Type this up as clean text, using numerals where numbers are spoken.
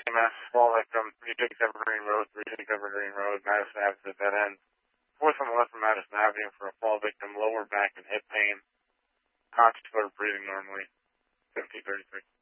AMS, fall victim, 36 Evergreen Road, 36 Evergreen Road, Madison Avenue, dead end. 4th from the left from Madison Avenue for a fall victim, lower back and hip pain. Conscious but breathing normally. 1733.